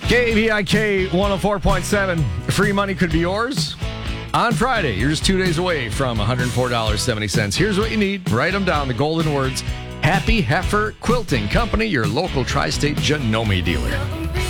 KVIK 104.7. Free money could be yours on Friday. You're just 2 days away from $104.70. Here's what you need. Write them down, the golden words. Happy Heifer Quilting Company, your local tri-state Janome dealer.